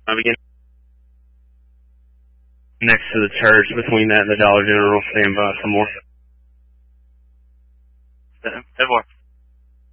Begin. Next to the church, between that and the Dollar General, stand by some more. 10-4.